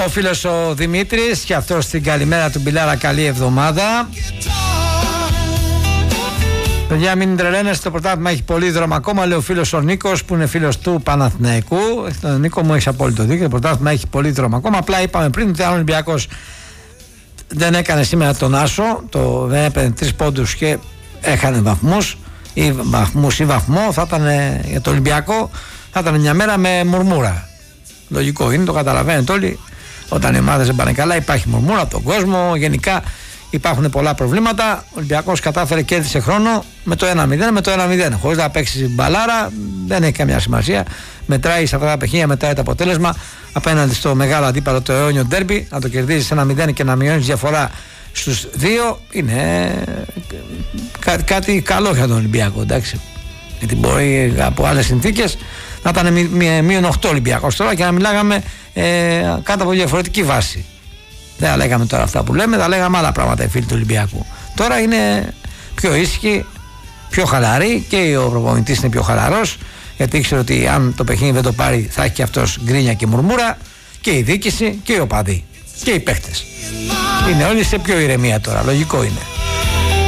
Ο φίλος ο Δημήτρης, και αυτό στην καλημέρα του Μπιλάρα, καλή εβδομάδα. Παιδιά, μην τρελαίνεστε, το πρωτάθλημα έχει πολύ δρόμο ακόμα, λέει ο φίλος ο Νίκος, που είναι φίλος του Παναθηναϊκού. Νίκο μου, έχει απόλυτο δίκιο, το πρωτάθλημα έχει πολύ δρόμο ακόμα. Απλά είπαμε πριν ότι αν ο Ολυμπιακός δεν έκανε σήμερα τον Άσο, δεν έπαιρνε 3 πόντους και έχανε βαθμούς ή βαθμό, θα ήταν για το Ολυμπιακό, θα ήταν μια μέρα με μουρμούρα. Λογικό είναι, το καταλαβαίνετε όλοι. Όταν οι ομάδες δεν πάνε καλά, υπάρχει μουρμούρα από τον κόσμο. Γενικά υπάρχουν πολλά προβλήματα. Ο Ολυμπιακός κατάφερε, κέρδισε χρόνο με το 1-0, με το 1-0. Χωρίς να παίξει μπαλάρα, δεν έχει καμιά σημασία. Μετράει σε αυτά τα παιχνίδια, μετράει το αποτέλεσμα. Απέναντι στο μεγάλο αντίπαλο, το αιώνιο ντέρμπι, να το κερδίζεις 1-0 και να μειώνεις διαφορά στους 2, είναι κάτι καλό για τον Ολυμπιακό, εντάξει. Γιατί μπορεί από άλλες συνθήκες να ήταν μείον 8 Ολυμπιακός τώρα και να μιλάγαμε κάτω από διαφορετική βάση. Δεν θα λέγαμε τώρα αυτά που λέμε, θα λέγαμε άλλα πράγματα οι φίλοι του Ολυμπιακού. Τώρα είναι πιο ήσυχοι, πιο χαλαροί, και ο προπονητής είναι πιο χαλαρός, γιατί ήξερε ότι αν το παιχνίδι δεν το πάρει θα έχει και αυτός γκρίνια και μουρμούρα, και η διοίκηση και οι οπαδοί και οι παίχτες. Είναι όλοι σε πιο ηρεμία τώρα, λογικό είναι.